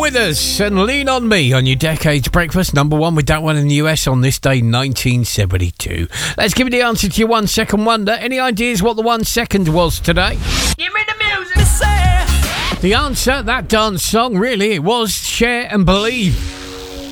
Withers and Lean On Me on your Decades Breakfast. Number one with that one in the US on this day, 1972. Let's give you the answer to your 1 second wonder. Any ideas what the 1 second was today? Give me the music. The answer, that dance song, really, it was Share and Believe.